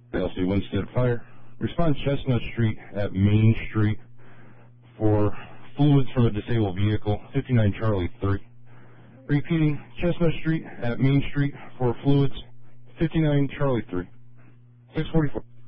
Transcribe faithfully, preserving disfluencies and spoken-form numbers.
L C Winstead Fire. Respond Chestnut Street at Main Street for fluids from a disabled vehicle, fifty-nine Charlie three. Repeating, Chestnut Street at Main Street for fluids, fifty-nine Charlie three. six forty-four.